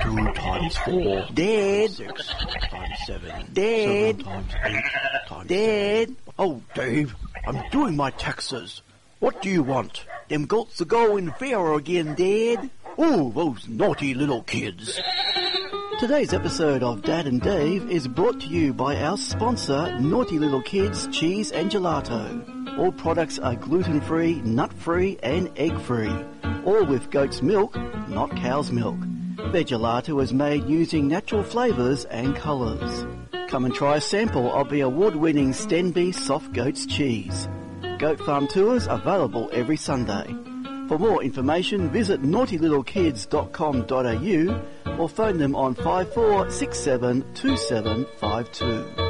2 times 4. Dad. 6 times 7. Dad. 7 times 8 times Dad. Oh, Dave, I'm doing my taxes. What do you want? Them goats are going fair again, Dad. Oh, those naughty little kids. Today's episode of Dad and Dave is brought to you by our sponsor, Naughty Little Kids Cheese and Gelato. All products are gluten-free, nut-free and egg-free. All with goat's milk, not cow's milk. Their gelato is made using natural flavours and colours. Come and try a sample of the award-winning Stenby Soft Goat's Cheese. Goat Farm tours available every Sunday. For more information, visit naughtylittlekids.com.au or phone them on 5467 2752.